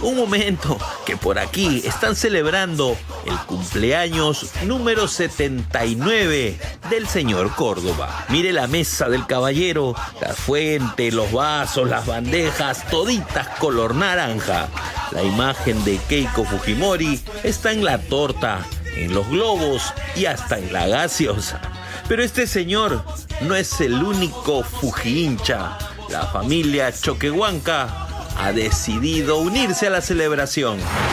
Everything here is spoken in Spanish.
Un momento, que por aquí están celebrando el cumpleaños número 79 del señor Córdoba. Mire la mesa del caballero, la fuente, los vasos, las bandejas, toditas color naranja. La imagen de Keiko Fujimori está en la torta, en los globos y hasta en la gaseosa. Pero este señor no es el único Fuji-hincha. La familia Choquehuanca ha decidido unirse a la celebración.